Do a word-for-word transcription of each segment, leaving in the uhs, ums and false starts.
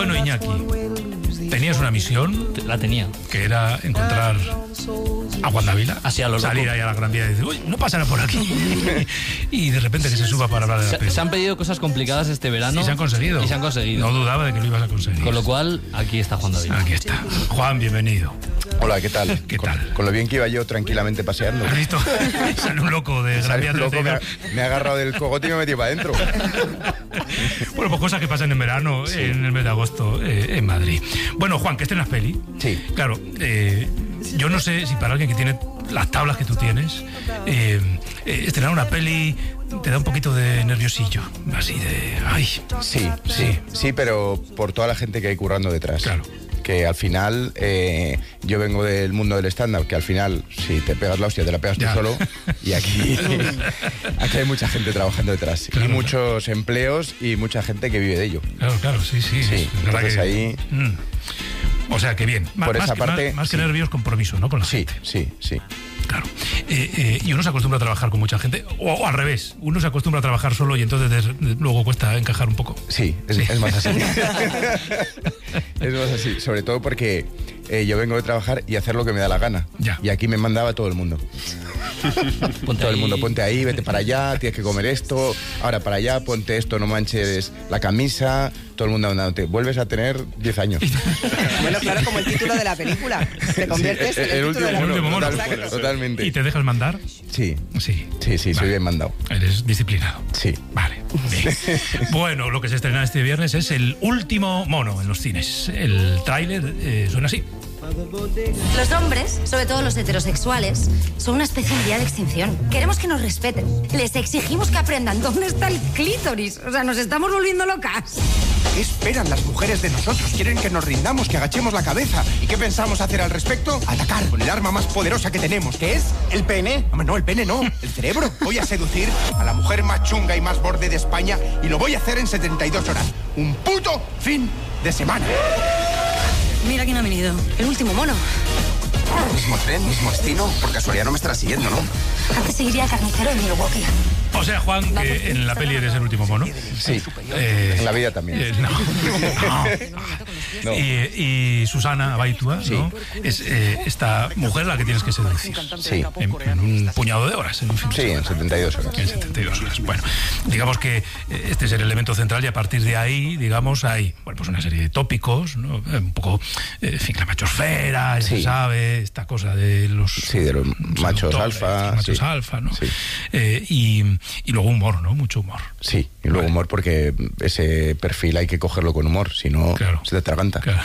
Bueno, Iñaki, tenías una misión. La tenía. Que era encontrar a Juan Dávila. Así a lo loco. Salir ahí a la Gran Vía y decir, uy, no pasará por aquí. Y de repente que se suba para hablar de la Se, peli. se han pedido cosas complicadas este verano. Y se han conseguido. Y se han conseguido. No dudaba de que lo ibas a conseguir. Con lo cual, aquí está Juan Dávila. Aquí está. Juan, bienvenido. Hola, ¿qué tal? ¿Qué con, tal? Con lo bien que iba yo tranquilamente paseando. ¿Has visto? Sale un loco de Gran Sale Vía un loco, treinta me, y ha, dos. me ha agarrado del cogote y me he metido para adentro. Bueno, pues cosas que pasan en verano, sí. En el mes de agosto, eh, en Madrid. Bueno, Juan, que estrenas peli. Sí. Claro, eh, yo no sé si para alguien que tiene las tablas que tú tienes, eh, eh, estrenar una peli te da un poquito de nerviosillo, así de... Ay. Sí, sí, sí, pero por toda la gente que hay currando detrás. Claro. Que al final, eh, yo vengo del mundo del stand-up, que al final, si te pegas la hostia, te la pegas Ya. tú solo. Y aquí, aquí hay mucha gente trabajando detrás. Claro, y muchos empleos y mucha gente que vive de ello. Claro, claro, sí, sí. Sí, es verdad entonces que, ahí... Mm. O sea, que bien. Por más esa que, parte, Más, más que sí. nervios, compromiso, ¿no? Con la Sí, gente. sí, sí. Claro. Eh, eh, y uno se acostumbra a trabajar con mucha gente, o, o al revés, uno se acostumbra a trabajar solo y entonces des, de, luego cuesta encajar un poco. Sí, es, Sí. es más así. Es más así, sobre todo porque eh, yo vengo de trabajar y hacer lo que me da la gana. Ya. Y aquí me mandaba todo el mundo. Ponte Todo ahí. el mundo, ponte ahí, vete para allá, tienes que comer esto, ahora para allá, ponte esto, no manches la camisa, todo el mundo andándote. Vuelves a tener diez años. Bueno, claro, como el título de la película. Te conviertes Sí, en el, el título de la último mono, película. total- Exacto. totalmente. ¿Y te dejas mandar? Sí, Sí. sí, sí, soy Vale. bien mandado. Eres disciplinado. Sí. Vale. Bien. Bueno, lo que se estrena este viernes es El Último Mono en los cines. El tráiler eh, suena así. Los hombres, sobre todo los heterosexuales, son una especie en vía de extinción. Queremos que nos respeten. Les exigimos que aprendan dónde está el clítoris. O sea, nos estamos volviendo locas. ¿Qué esperan las mujeres de nosotros? Quieren que nos rindamos, que agachemos la cabeza. ¿Y qué pensamos hacer al respecto? Atacar con el arma más poderosa que tenemos, que es el pene. Hombre, no, el pene no, el cerebro. Voy a seducir a la mujer más chunga y más borde de España y lo voy a hacer en setenta y dos horas. Un puto fin de semana. Mira quién ha venido. El último mono. Mismo tren, mismo destino. Por casualidad no me estará siguiendo, ¿no? Antes seguiría el carnicero de Milwaukee. O sea, Juan, que en la peli eres el último mono. Sí, Eh, en la vida también. eh, no. No. Y, y Susana Baitua, ¿no? Sí. Es eh, esta mujer la que tienes que seducir. Sí. En, en un puñado de horas, en un fin de Sí, en semana. setenta y dos horas. En setenta y dos horas. Bueno, digamos que eh, este es el elemento central y a partir de ahí, digamos, hay bueno, pues una serie de tópicos, ¿no? Eh, un poco, eh, en fin, la machosfera, ya se Sí. sabe, esta cosa de los... Sí, de los machos seductores, alfa, los machos sí. alfa, ¿no? Sí. Eh, y, y luego humor, ¿no? Mucho humor. Sí, y luego Vale. humor porque ese perfil hay que cogerlo con humor, si no Claro. se te atraganta. Claro.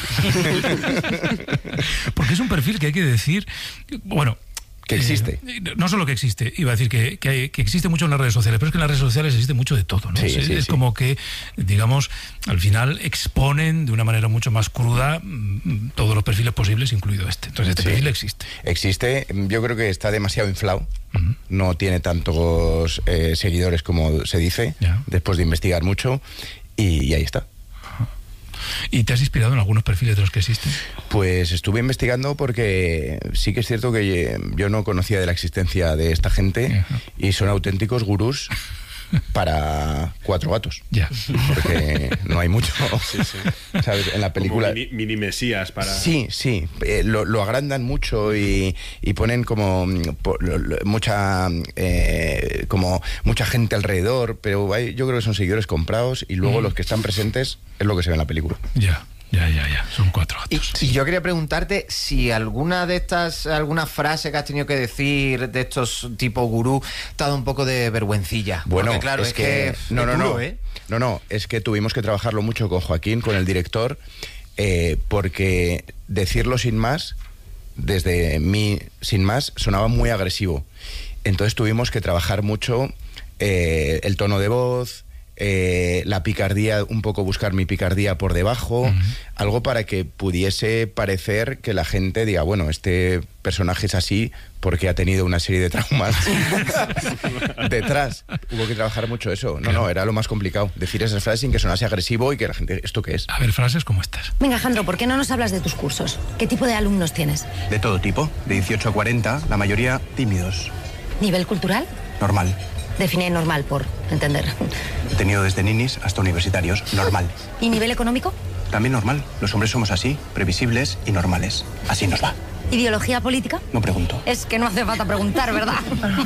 Porque es un perfil que hay que decir, bueno... Que existe. Eh, no solo que existe, iba a decir que, que, hay- que existe mucho en las redes sociales, pero es que en las redes sociales existe mucho de todo, ¿no? Sí, es sí, es sí. como que, digamos, al final exponen de una manera mucho más cruda mm, todos los perfiles posibles, incluido este. Entonces este Sí. perfil existe. Existe, yo creo que está demasiado inflado, no tiene tantos eh, seguidores como se dice, Ya. después de investigar mucho, y, y ahí está. ¿Y te has inspirado en algunos perfiles de los que existen? Pues estuve investigando porque sí que es cierto que eh, yo no conocía de la existencia de esta gente Ajá. y son auténticos gurús para cuatro gatos. Ya. Porque no hay mucho. ¿Sabes? En la película. Como mini, mini mesías para... Sí, sí, eh, lo, lo agrandan mucho y, y ponen como mm, po- lo- lo- mucha eh, como mucha gente alrededor, pero hay- yo creo que son seguidores comprados y luego Mm. los que están presentes es lo que se ve en la película. Ya, ya, ya, ya. Son cuatro Y, gatos. y yo quería preguntarte si alguna de estas, alguna frase que has tenido que decir de estos tipo gurú te ha dado un poco de vergüencilla. Bueno, porque claro, es, que, no, es no, duro, no, ¿eh? no, no, es que tuvimos que trabajarlo mucho con Joaquín, con el director, eh, porque decirlo sin más, desde mí sin más, sonaba muy agresivo. Entonces tuvimos que trabajar mucho eh, el tono de voz, eh, la picardía, un poco buscar mi picardía por debajo, uh-huh. algo para que pudiese parecer que la gente diga, bueno, este personaje es así porque ha tenido una serie de traumas detrás. Hubo que trabajar mucho eso. No, claro. no, era lo más complicado. Decir esas frases sin que sonase agresivo y que la gente, ¿esto qué es? A ver, frases como estas. Venga, Alejandro, ¿por qué no nos hablas de tus cursos? ¿Qué tipo de alumnos tienes? De todo tipo, de dieciocho a cuarenta, la mayoría tímidos. ¿Nivel cultural? Normal. Define normal, por entender. He tenido desde ninis hasta universitarios, normal. ¿Y nivel económico? también normal. Los hombres somos así, previsibles y normales. Así nos va. ¿Ideología política? No pregunto. Es que no hace falta preguntar, ¿verdad?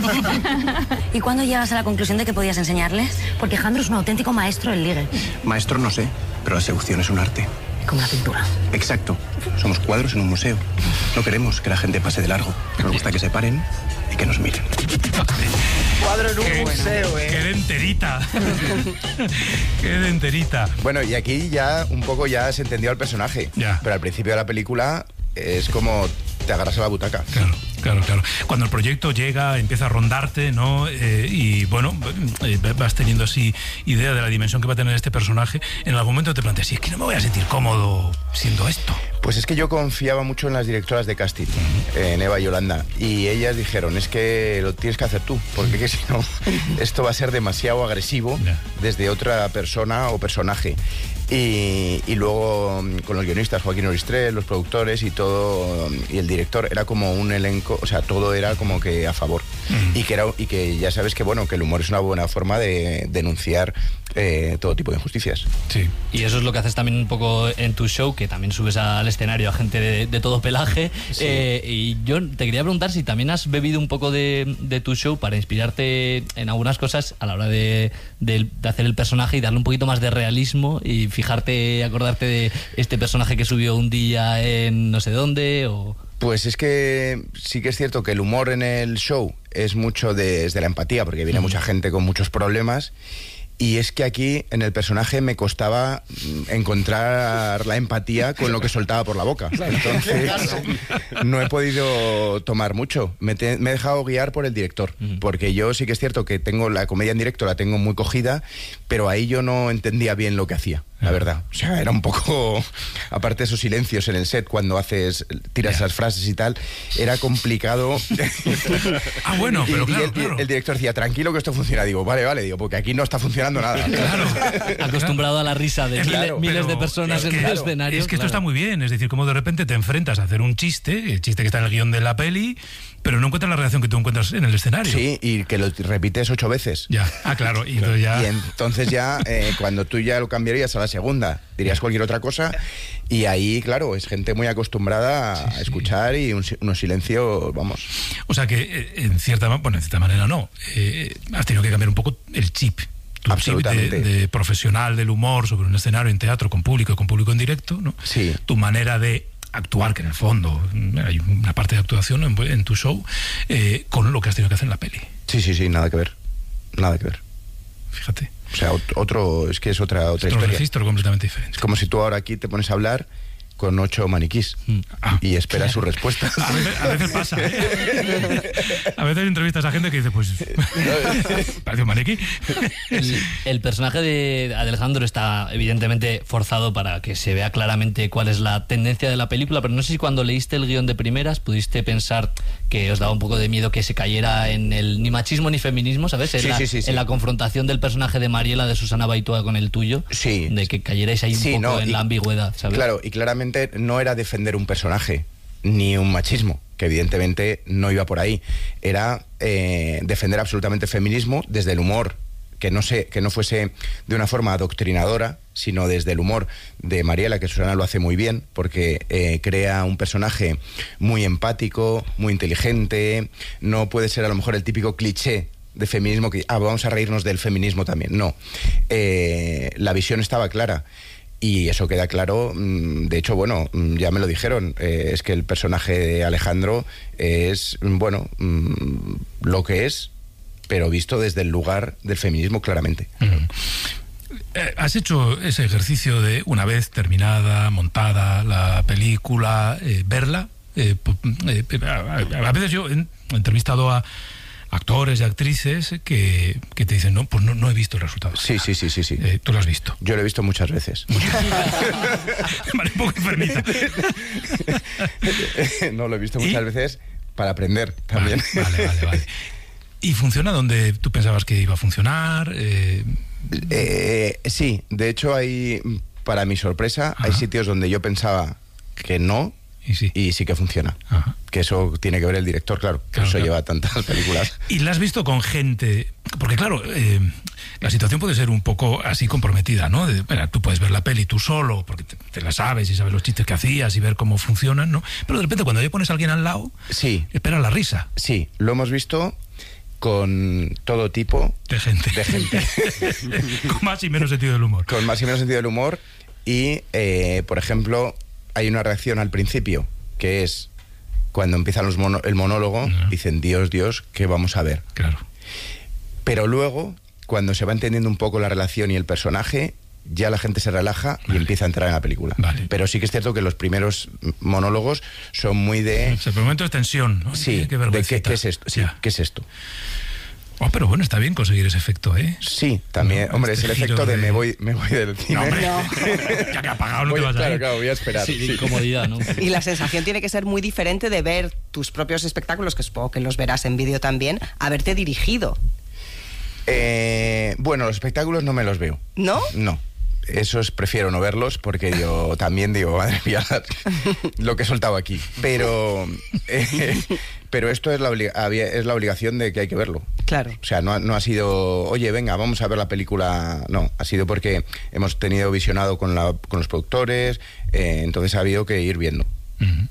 ¿Y cuándo llegas a la conclusión de que podías enseñarles? Porque Jandro es un auténtico maestro del ligue. Maestro no sé, pero la seducción es un arte. Como la pintura. Exacto. Somos cuadros en un museo. No queremos que la gente pase de largo. Nos gusta que se paren y que nos miren. Cuadro en un Qué- museo, Qué ¿eh? de enterita. Qué de enterita. Bueno, y aquí ya un poco ya se entendió al personaje. Ya. Pero al principio de la película es como te agarras a la butaca. Claro, claro, claro. Cuando el proyecto llega, empieza a rondarte, ¿no? Eh, y bueno, eh, vas teniendo así idea de la dimensión que va a tener este personaje. En algún momento te planteas, "Sí, es que no me voy a sentir cómodo siendo esto". Pues es que yo confiaba mucho en las directoras de casting, en Eva y Yolanda, y ellas dijeron, es que lo tienes que hacer tú, porque que si no, esto va a ser demasiado agresivo Ya. desde otra persona o personaje. Y, y luego mm, con los guionistas, Joaquín Oristrel, los productores y todo, y el director, era como un elenco, o sea, todo era como que a favor. Mm. Y que era y que ya sabes que bueno, que el humor es una buena forma de denunciar eh, todo tipo de injusticias. Sí. Y eso es lo que haces también un poco en tu show, que también subes al escenario a gente de, de todo pelaje. Sí. Eh, y yo te quería preguntar si también has bebido un poco de, de tu show para inspirarte en algunas cosas a la hora de, de- de hacer el personaje y darle un poquito más de realismo y fijarte, acordarte de este personaje que subió un día en no sé dónde o... Pues es que sí que es cierto que el humor en el show es mucho de- desde la empatía, porque viene mucha gente con muchos problemas. Y es que aquí en el personaje me costaba mm, encontrar la empatía con lo que soltaba por la boca. Entonces no he podido tomar mucho. Me, te- me he dejado guiar por el director, porque yo sí que es cierto que tengo la comedia en directo, la tengo muy cogida, pero ahí yo no entendía bien lo que hacía, la verdad. O sea, era un poco, aparte de esos silencios en el set cuando haces, tiras esas frases y tal, era complicado. Ah, bueno, Y- pero y claro, el, claro. el director decía, tranquilo que esto funciona. Digo, vale, vale, digo, porque aquí no está funcionando nada. Claro. Acostumbrado a la risa de Es miles, claro, miles de pero personas es en que, el claro, escenario. Es que esto claro. está muy bien, es decir, como de repente te enfrentas a hacer un chiste, el chiste que está en el guión de la peli, pero no encuentras la reacción que tú encuentras en el escenario. Sí, y que lo repites ocho veces. Ya, ah, claro, y entonces ya... Y entonces ya, eh, cuando tú ya lo cambiarías a la segunda, dirías cualquier otra cosa. Y ahí, claro, es gente muy acostumbrada a Sí, sí. escuchar y un, si- unos silencios, vamos. O sea que, eh, en cierta, ma- bueno, en cierta manera no, eh, has tenido que cambiar un poco el chip. Tu chip de, Absolutamente. de profesional del humor sobre un escenario en teatro con público y con público en directo, ¿no? Sí. Tu manera de actuar, que en el fondo mm, hay una parte de actuación en, en tu show, eh, con lo que has tenido que hacer en la peli. Sí, sí, sí, nada que ver. Nada que ver. Fíjate. O sea, ot- otro, es que es otra, otra Otro historia. registro completamente diferente. Es como si tú ahora aquí te pones a hablar con ocho maniquís Ah. y esperas sus respuestas. A veces, a veces pasa, ¿eh? A veces entrevistas a gente que dice, pues, parece un maniquí. El, el personaje de Alejandro está evidentemente forzado para que se vea claramente cuál es la tendencia de la película, pero no sé si cuando leíste el guión de primeras pudiste pensar que os daba un poco de miedo que se cayera en el ni machismo ni feminismo, ¿sabes? En, Sí, la, sí, sí, sí. en la confrontación del personaje de Mariela, de Susana Baitua con el tuyo, Sí. de que cayerais ahí un Sí, poco no, en y- la ambigüedad, ¿sabes? Claro, y claramente no era defender un personaje ni un machismo, que evidentemente no iba por ahí. Era eh, defender absolutamente el feminismo desde el humor, que no, se, que no fuese de una forma adoctrinadora, sino desde el humor de Mariela, que Susana lo hace muy bien, porque eh, crea un personaje muy empático, muy inteligente, no puede ser a lo mejor el típico cliché de feminismo que, ah, vamos a reírnos del feminismo también. No, Eh, la visión estaba clara. Y eso queda claro, mm, de hecho, bueno, mm, ya me lo dijeron, eh, es que el personaje de Alejandro es, mm, bueno, mm, lo que es, pero visto desde el lugar del feminismo claramente. Eh, ¿Has hecho ese ejercicio de, una vez terminada, montada la película, eh, verla? Eh, pu- eh, a, a veces yo he entrevistado a actores y actrices que, que te dicen, no, pues no, no he visto el resultado. Sí, sí, sí, sí, sí. Eh, tú lo has visto. Yo lo he visto muchas veces. Vale, un poco enfermiza. No, lo he visto ¿Y? muchas veces para aprender también. Vale, vale, vale, vale. ¿Y funciona donde tú pensabas que iba a funcionar? Eh, Eh, sí, de hecho hay, para mi sorpresa, hay Ajá. sitios donde yo pensaba que no y sí. Y sí que funciona. Ajá. Que eso tiene que ver el director, claro. Que Claro, eso claro. lleva tantas películas. ¿Y la has visto con gente? Porque claro, eh, la situación puede ser un poco así comprometida, ¿no? De, mira, tú puedes ver la peli tú solo, porque te, te la sabes y sabes los chistes que hacías y ver cómo funcionan, ¿no? Pero de repente cuando ya pones a alguien al lado, Sí, espera la risa sí, lo hemos visto con todo tipo de gente. de gente. Con más y menos sentido del humor. Con más y menos sentido del humor. Y, eh, por ejemplo, hay una reacción al principio, que es cuando empieza los mono- el monólogo, No. dicen, Dios, Dios, ¿qué vamos a ver? Claro. Pero luego, cuando se va entendiendo un poco la relación y el personaje, ya la gente se relaja y empieza a entrar en la película. Vale. Pero sí que es cierto que los primeros monólogos son muy de... O sea, por momento es tensión, ¿no? Sí, Qué de vergüencita. qué, qué es esto. Sí, Ya. ¿qué es esto? Oh, pero bueno, está bien conseguir ese efecto, ¿eh? Sí, también, No, hombre, este es el giro efecto de, de- me voy me voy del cine. No, hombre, ya que ha pagado no Voy- te vas a claro, ir. claro, voy a esperar. Sí, de sí. incomodidad, ¿no? Y la sensación tiene que ser muy diferente de ver tus propios espectáculos, que supongo que los verás en vídeo también, a verte dirigido. Eh, bueno, los espectáculos no me los veo. ¿No? No. Esos prefiero no verlos porque yo también digo, madre mía, lo que he soltado aquí. Pero, eh, pero esto es la, obliga- había- es la obligación de que hay que verlo. Claro. O sea, no, ha- no ha sido, oye, venga, vamos a ver la película. No, ha sido porque hemos tenido visionado con, la, con los productores, eh, entonces ha habido que ir viendo. Ujú.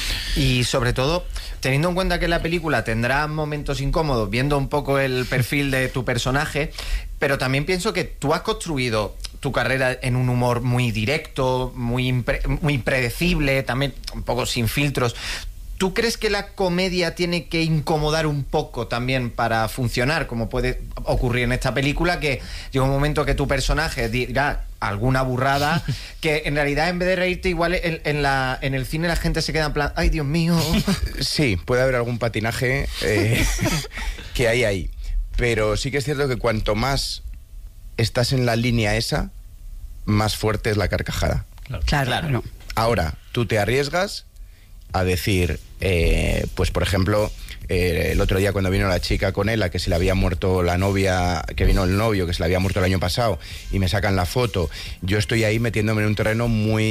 Y sobre todo, teniendo en cuenta que la película tendrá momentos incómodos, viendo un poco el perfil de tu personaje, pero también pienso que tú has construido tu carrera en un humor muy directo, muy, impre- muy predecible, también un poco sin filtros. ¿Tú crees que la comedia tiene que incomodar un poco también para funcionar, como puede ocurrir en esta película, que llega un momento que tu personaje dirá alguna burrada, que en realidad en vez de reírte igual en, en, la, en el cine la gente se queda en plan, ay Dios mío? Sí, puede haber algún patinaje eh, que hay ahí. Pero sí que es cierto que cuanto más estás en la línea esa, más fuerte es la carcajada. Claro. claro. Ahora, tú te arriesgas a decir, eh, pues por ejemplo, eh, el otro día cuando vino la chica con él, a que se le había muerto la novia, que vino el novio, que se le había muerto el año pasado, y me sacan la foto, yo estoy ahí metiéndome en un terreno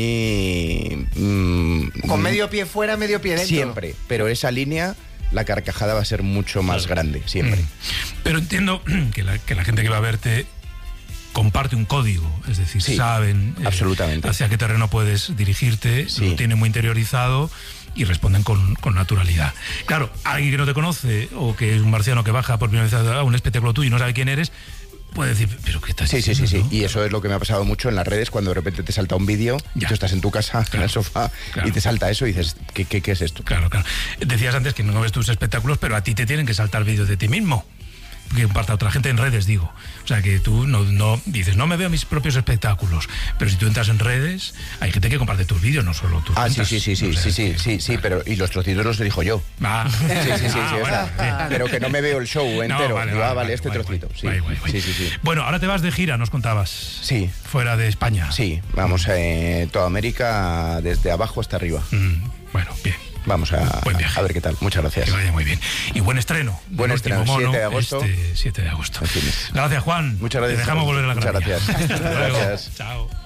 muy... mm, Con medio pie fuera, medio pie dentro. Siempre, pero esa línea, la carcajada va a ser mucho más grande, siempre. Mm. Pero entiendo que la, que la gente que va a verte comparte un código, es decir, Sí, saben eh, absolutamente. hacia qué terreno puedes dirigirte, Sí. lo tienen muy interiorizado y responden con, con naturalidad. Claro, alguien que no te conoce o que es un marciano que baja por primera vez a un espectáculo tuyo y no sabe quién eres, puede decir, pero ¿qué estás Sí, sí, sí, diciendo, sí. no? Y eso es lo que me ha pasado mucho en las redes, cuando de repente te salta un vídeo, Ya. tú estás en tu casa, en Claro, el sofá, claro. y te salta eso y dices, ¿qué, qué, qué es esto? Claro, claro. Decías antes que no ves tus espectáculos, pero a ti te tienen que saltar vídeos de ti mismo. Que comparta otra gente en redes, digo. O sea, que tú no, no dices, no me veo mis propios espectáculos. Pero si tú entras en redes, hay gente que comparte tus vídeos, no solo tus Ah, sí, cuentas. sí, sí, sí, O sea, sí, sí, que- sí, sí, pero y los trocitos los elijo yo. Ah. Sí, sí, sí, sí, Ah, o bueno, sea, sí. pero que no me veo el show No, entero. vale, Digo, vale, ah, vale, vale, este guay, trocito. guay, Sí, guay, guay, guay. sí, sí, sí. Bueno, ahora te vas de gira, nos contabas. Sí, Fuera de España. sí, vamos a toda América, desde abajo hasta arriba. Mm, bueno, bien. Vamos a, Buen viaje. a ver qué tal. Muchas gracias. Que vaya muy bien. Y buen estreno. Buen del estreno, último mono, siete de agosto. Este siete de agosto. En fin. Gracias, Juan. Muchas gracias. Te dejamos volver a la Muchas gravilla. gracias. Hasta luego. Gracias. Chao.